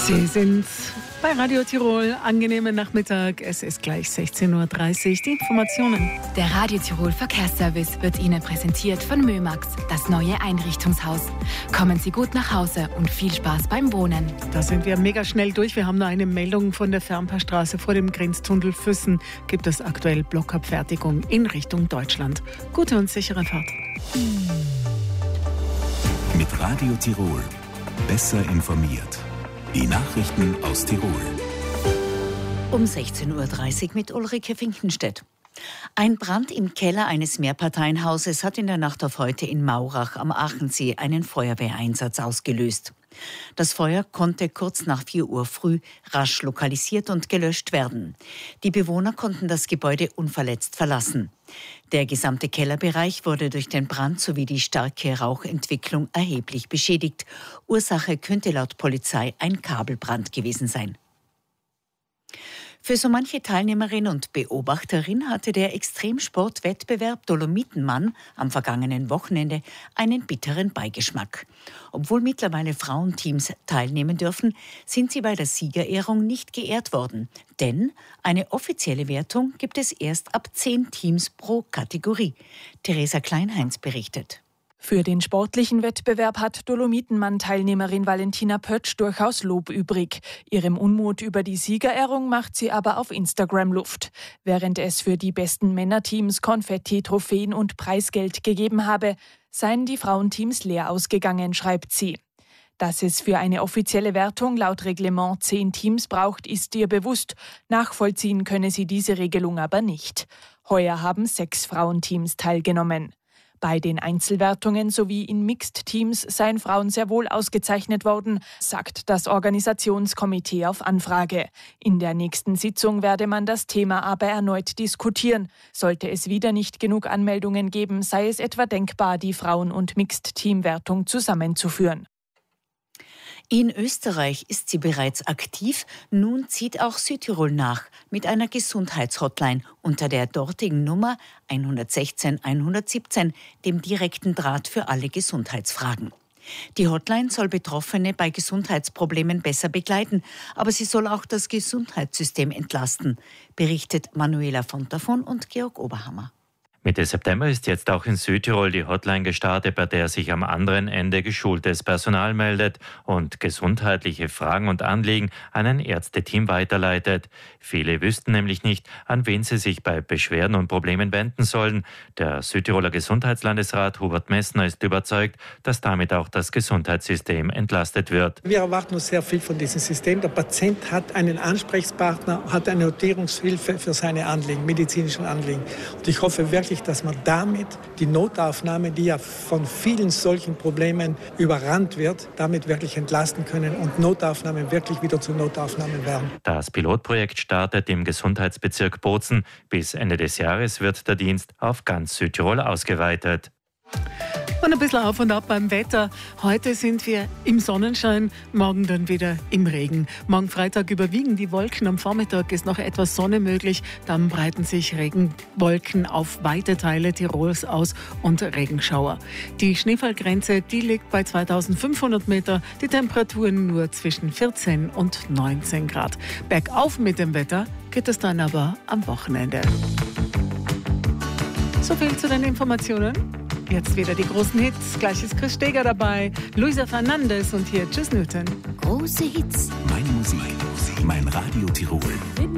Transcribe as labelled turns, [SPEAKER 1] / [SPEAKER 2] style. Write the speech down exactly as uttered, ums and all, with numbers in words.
[SPEAKER 1] Sie sind bei Radio Tirol. Angenehmen Nachmittag. Es ist gleich sechzehn Uhr dreißig. Die Informationen.
[SPEAKER 2] Der Radio Tirol Verkehrsservice wird Ihnen präsentiert von Mömax, das neue Einrichtungshaus. Kommen Sie gut nach Hause und viel Spaß beim Wohnen.
[SPEAKER 1] Da sind wir mega schnell durch. Wir haben noch eine Meldung von der Fernpassstraße vor dem Grenztunnel Füssen. Gibt es aktuell Blockabfertigung in Richtung Deutschland. Gute und sichere Fahrt.
[SPEAKER 3] Mit Radio Tirol. Besser informiert. Die Nachrichten aus Tirol.
[SPEAKER 4] Um sechzehn Uhr dreißig mit Ulrike Finkenstedt. Ein Brand im Keller eines Mehrparteienhauses hat in der Nacht auf heute in Maurach am Aachensee einen Feuerwehreinsatz ausgelöst. Das Feuer konnte kurz nach vier Uhr früh rasch lokalisiert und gelöscht werden. Die Bewohner konnten das Gebäude unverletzt verlassen. Der gesamte Kellerbereich wurde durch den Brand sowie die starke Rauchentwicklung erheblich beschädigt. Ursache könnte laut Polizei ein Kabelbrand gewesen sein. Für so manche Teilnehmerin und Beobachterin hatte der Extremsportwettbewerb Dolomitenmann am vergangenen Wochenende einen bitteren Beigeschmack. Obwohl mittlerweile Frauenteams teilnehmen dürfen, sind sie bei der Siegerehrung nicht geehrt worden. Denn eine offizielle Wertung gibt es erst ab zehn Teams pro Kategorie. Theresa Kleinheinz berichtet.
[SPEAKER 5] Für den sportlichen Wettbewerb hat Dolomitenmann-Teilnehmerin Valentina Pötsch durchaus Lob übrig. Ihrem Unmut über die Siegerehrung macht sie aber auf Instagram Luft. Während es für die besten Männerteams Konfetti, Trophäen und Preisgeld gegeben habe, seien die Frauenteams leer ausgegangen, schreibt sie. Dass es für eine offizielle Wertung laut Reglement zehn Teams braucht, ist ihr bewusst. Nachvollziehen könne sie diese Regelung aber nicht. Heuer haben sechs Frauenteams teilgenommen. Bei den Einzelwertungen sowie in Mixed-Teams seien Frauen sehr wohl ausgezeichnet worden, sagt das Organisationskomitee auf Anfrage. In der nächsten Sitzung werde man das Thema aber erneut diskutieren. Sollte es wieder nicht genug Anmeldungen geben, sei es etwa denkbar, die Frauen- und Mixed-Team-Wertung zusammenzuführen.
[SPEAKER 4] In Österreich ist sie bereits aktiv. Nun zieht auch Südtirol nach mit einer Gesundheitshotline unter der dortigen Nummer eins sechzehn eins siebzehn, dem direkten Draht für alle Gesundheitsfragen. Die Hotline soll Betroffene bei Gesundheitsproblemen besser begleiten, aber sie soll auch das Gesundheitssystem entlasten, berichtet Manuela Fontafon und Georg Oberhammer.
[SPEAKER 6] Mitte September ist jetzt auch in Südtirol die Hotline gestartet, bei der sich am anderen Ende geschultes Personal meldet und gesundheitliche Fragen und Anliegen an ein Ärzteteam weiterleitet. Viele wüssten nämlich nicht, an wen sie sich bei Beschwerden und Problemen wenden sollen. Der Südtiroler Gesundheitslandesrat Hubert Messner ist überzeugt, dass damit auch das Gesundheitssystem entlastet wird.
[SPEAKER 7] Wir erwarten uns sehr viel von diesem System. Der Patient hat einen Ansprechpartner, hat eine Notierungshilfe für seine Anliegen, medizinischen Anliegen. Und ich hoffe wirklich, dass man damit die Notaufnahme, die ja von vielen solchen Problemen überrannt wird, damit wirklich entlasten können und Notaufnahmen wirklich wieder zu Notaufnahmen werden.
[SPEAKER 6] Das Pilotprojekt startet im Gesundheitsbezirk Bozen. Bis Ende des Jahres wird der Dienst auf ganz Südtirol ausgeweitet.
[SPEAKER 1] Und ein bisschen auf und ab beim Wetter. Heute sind wir im Sonnenschein, morgen dann wieder im Regen. Morgen Freitag überwiegen die Wolken, am Vormittag ist noch etwas Sonne möglich. Dann breiten sich Regenwolken auf weite Teile Tirols aus und Regenschauer. Die Schneefallgrenze, die liegt bei zweitausendfünfhundert Meter, die Temperaturen nur zwischen vierzehn und neunzehn Grad. Bergauf mit dem Wetter geht es dann aber am Wochenende. So viel zu den Informationen. Jetzt wieder die großen Hits. Gleich ist Chris Steger dabei, Luisa Fernandes und hier Tschüss Newton.
[SPEAKER 2] Große Hits.
[SPEAKER 3] Meine Musik, mein Radio Tirol.